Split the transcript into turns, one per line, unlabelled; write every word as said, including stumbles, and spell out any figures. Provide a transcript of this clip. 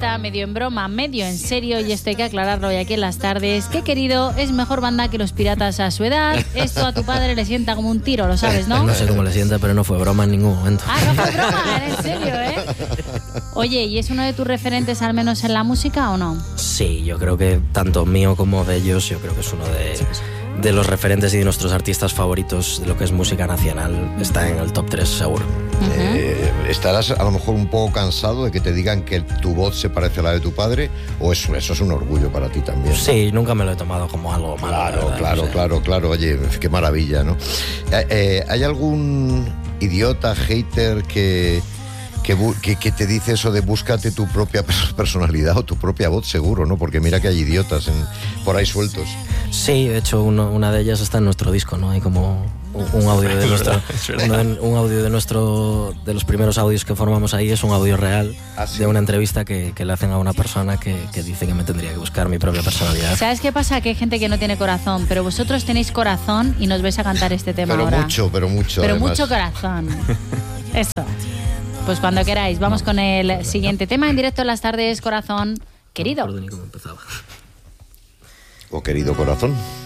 entrevista medio en broma, medio en serio, y esto hay que aclararlo hoy aquí en las tardes, que querido es mejor banda que los Piratas a su edad. Esto a tu padre le sienta como un tiro, lo sabes, ¿no?
No sé cómo le sienta, pero no fue broma en ningún momento.
Ah, no fue broma, era en serio, ¿eh? Oye, ¿y es uno de tus referentes al menos en la música o no?
Sí, yo creo que tanto mío como de ellos, yo creo que es uno de, de los referentes y de nuestros artistas favoritos de lo que es música nacional. Está en el top tres seguro.
Uh-huh.
eh, ¿Estarás a lo mejor un poco cansado de que te digan que tu voz se parece a la de tu padre? ¿O eso, eso es un orgullo para ti también?
Sí, nunca me lo he tomado como algo malo.
Claro,
verdad,
claro,
o sea.
claro, claro. Oye, qué maravilla, ¿no? Eh, eh, ¿Hay algún idiota, hater que... Que, que, que te dice eso de búscate tu propia personalidad o tu propia voz, seguro, ¿no? Porque mira que hay idiotas en, por ahí sueltos.
Sí, de hecho uno, una de ellas está en nuestro disco, ¿no? Hay como un, un audio de nuestro, uno de, un audio de nuestro, de los primeros audios que formamos ahí es un audio real. ¿Ah, sí? De una entrevista que, que le hacen a una persona que, que dice que me tendría que buscar mi propia personalidad.
¿Sabes qué pasa? Que hay gente que no tiene corazón, pero vosotros tenéis corazón y nos vais a cantar este tema
pero
ahora.
Pero mucho, pero mucho.
Pero
además.
mucho corazón. Eso. Pues cuando queráis, vamos con el siguiente tema en directo en las tardes, corazón querido.
No, perdón, ¿cómo empezaba?
O querido corazón.